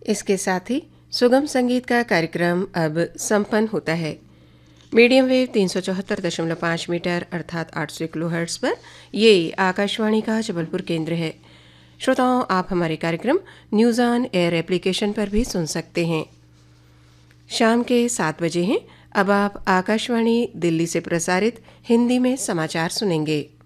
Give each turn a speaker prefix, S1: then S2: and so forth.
S1: इसके साथ ही सुगम संगीत का कार्यक्रम अब संपन्न होता है। मीडियम वेव 374.5 मीटर अर्थात 800 किलोहर्ट्ज़ पर ये आकाशवाणी का जबलपुर केंद्र है। श्रोताओं, आप हमारे कार्यक्रम न्यूज़ ऑन एयर एप्लीकेशन पर भी सुन सकते हैं। शाम के 7 बजे हैं। अब आप आकाशवाणी दिल्ली से प्रसारित हिंदी में समाचार सुनेंगे।